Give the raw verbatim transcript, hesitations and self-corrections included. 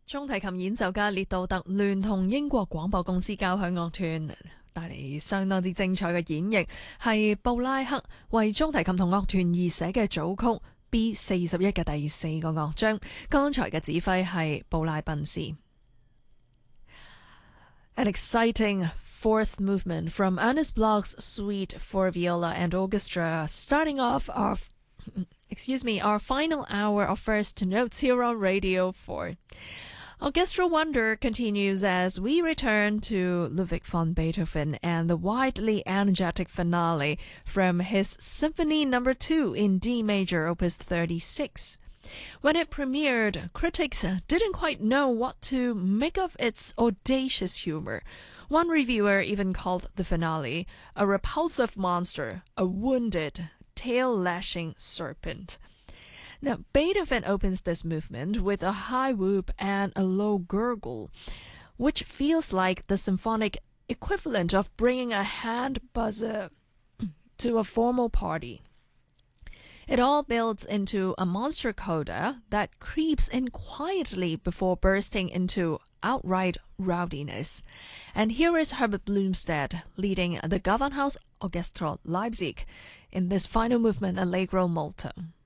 中提琴演奏家列杜特聯同英國廣播公司交響樂團帶嚟相當之精彩嘅演繹，係布拉克為中提琴同樂團而寫嘅組曲 B 四十一嘅第四個樂章。剛才嘅指揮係布拉賓斯。An exciting fourth movement from Ernest Bloch's Suite for Viola and Orchestra, starting off our excuse me, our final hour of First Notes here on Radio four. Orchestral Wonder continues as we return to Ludwig van Beethoven and the widely energetic finale from his Symphony Number two in D major, Opus thirty-six. When it premiered, critics didn't quite know what to make of its audacious humor. One reviewer even called the finale a repulsive monster, a wounded, tail-lashing serpent. Now, Beethoven opens this movement with a high whoop and a low gurgle, which feels like the symphonic equivalent of bringing a hand buzzer to a formal party. It all builds into a monster coda that creeps in quietly before bursting into outright rowdiness. And here is Herbert Blumstedt leading the Gewandhaus Orchestra Leipzig in this final movement, Allegro molto.